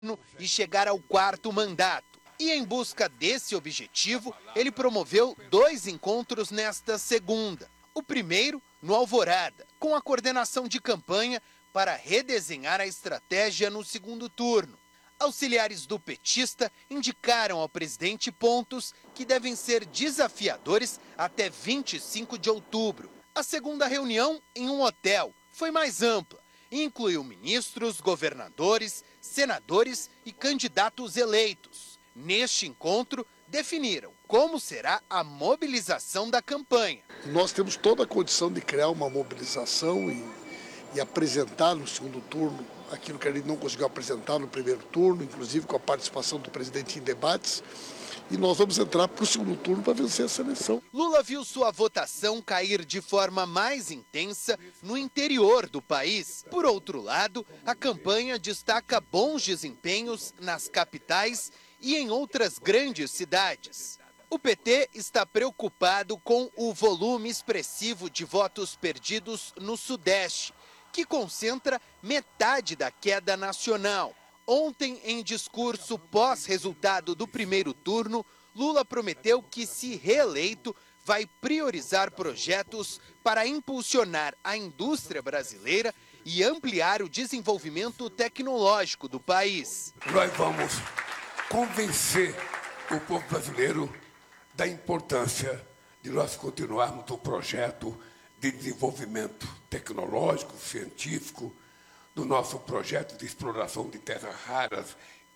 e chegar ao 4º mandato. E em busca desse objetivo, ele promoveu 2 encontros nesta segunda. O primeiro, no Alvorada, com a coordenação de campanha para redesenhar a estratégia no segundo turno. Auxiliares do petista indicaram ao presidente pontos que devem ser desafiadores até 25 de outubro. A segunda reunião, em um hotel, foi mais ampla e incluiu ministros, governadores, senadores e candidatos eleitos. Neste encontro, definiram como será a mobilização da campanha. Nós temos toda a condição de criar uma mobilização e apresentar no segundo turno aquilo que a gente não conseguiu apresentar no primeiro turno, inclusive com a participação do presidente em debates. E nós vamos entrar para o segundo turno para vencer essa eleição. Lula viu sua votação cair de forma mais intensa no interior do país. Por outro lado, a campanha destaca bons desempenhos nas capitais e em outras grandes cidades. O PT está preocupado com o volume expressivo de votos perdidos no Sudeste, que concentra metade da queda nacional. Ontem, em discurso pós-resultado do primeiro turno, Lula prometeu que, se reeleito, vai priorizar projetos para impulsionar a indústria brasileira e ampliar o desenvolvimento tecnológico do país. Nós vamos convencer o povo brasileiro da importância de nós continuarmos o projeto de desenvolvimento tecnológico, científico, do nosso projeto de exploração de terras raras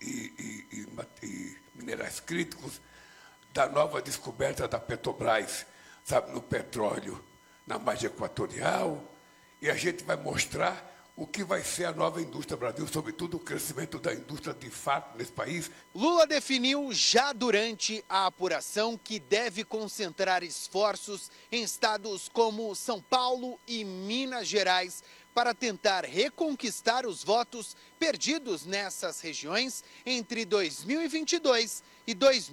e minerais críticos, da nova descoberta da Petrobras, sabe, no petróleo, na margem equatorial, e a gente vai mostrar o que vai ser a nova indústria Brasil, sobretudo o crescimento da indústria de fato nesse país. Lula definiu já durante a apuração que deve concentrar esforços em estados como São Paulo e Minas Gerais para tentar reconquistar os votos perdidos nessas regiões entre 2022 e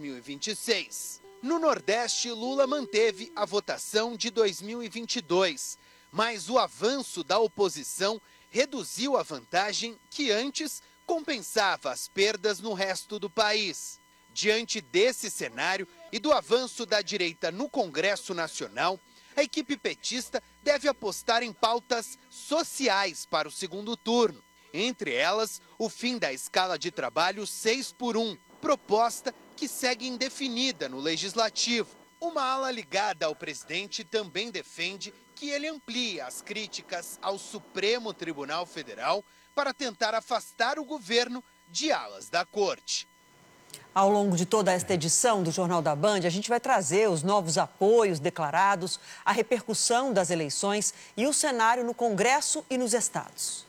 2026. No Nordeste, Lula manteve a votação de 2022, mas o avanço da oposição reduziu a vantagem que antes compensava as perdas no resto do país. Diante desse cenário e do avanço da direita no Congresso Nacional, a equipe petista deve apostar em pautas sociais para o segundo turno. Entre elas, o fim da escala de trabalho 6x1, proposta que segue indefinida no Legislativo. Uma ala ligada ao presidente também defende que ele amplie as críticas ao Supremo Tribunal Federal para tentar afastar o governo de alas da corte. Ao longo de toda esta edição do Jornal da Band, a gente vai trazer os novos apoios declarados, a repercussão das eleições e o cenário no Congresso e nos estados.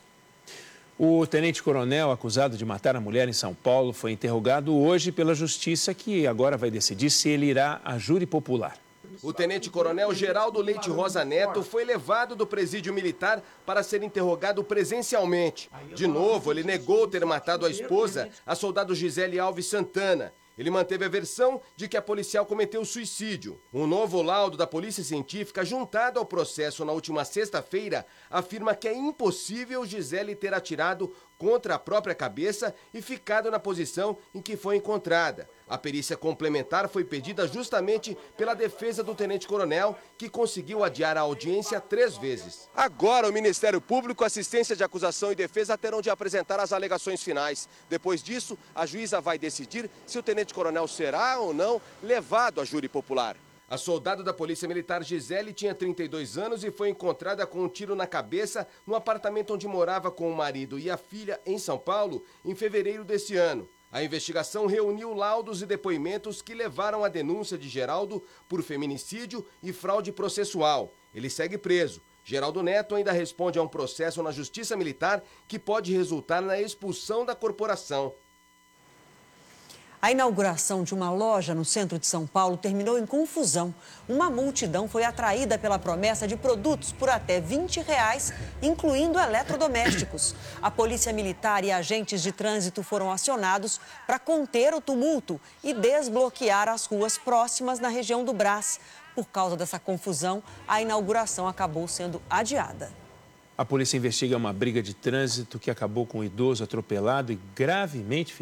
O tenente-coronel acusado de matar a mulher em São Paulo foi interrogado hoje pela Justiça, que agora vai decidir se ele irá a júri popular. O tenente-coronel Geraldo Leite Rosa Neto foi levado do presídio militar para ser interrogado presencialmente. De novo, ele negou ter matado a esposa, a soldado Gisele Alves Santana. Ele manteve a versão de que a policial cometeu suicídio. Um novo laudo da Polícia Científica, juntado ao processo na última sexta-feira, afirma que é impossível Gisele ter atirado contra a própria cabeça e ficado na posição em que foi encontrada. A perícia complementar foi pedida justamente pela defesa do tenente-coronel, que conseguiu adiar a audiência 3 vezes. Agora, o Ministério Público, Assistência de Acusação e Defesa terão de apresentar as alegações finais. Depois disso, a juíza vai decidir se o tenente-coronel será ou não levado a júri popular. A soldado da Polícia Militar Gisele tinha 32 anos e foi encontrada com um tiro na cabeça no apartamento onde morava com o marido e a filha em São Paulo em fevereiro desse ano. A investigação reuniu laudos e depoimentos que levaram à denúncia de Geraldo por feminicídio e fraude processual. Ele segue preso. Geraldo Neto ainda responde a um processo na Justiça Militar que pode resultar na expulsão da corporação. A inauguração de uma loja no centro de São Paulo terminou em confusão. Uma multidão foi atraída pela promessa de produtos por até R$20, incluindo eletrodomésticos. A polícia militar e agentes de trânsito foram acionados para conter o tumulto e desbloquear as ruas próximas na região do Brás. Por causa dessa confusão, a inauguração acabou sendo adiada. A polícia investiga uma briga de trânsito que acabou com um idoso atropelado e gravemente ferido.